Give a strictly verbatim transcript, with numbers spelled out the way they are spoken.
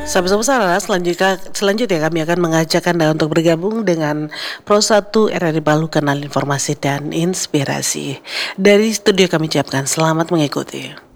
Sahabat Sarana, selanjutnya selanjutnya kami akan mengajak Anda untuk bergabung dengan Pro satu R R I Palu, Kanal Informasi dan Inspirasi. Dari studio kami ucapkan selamat mengikuti.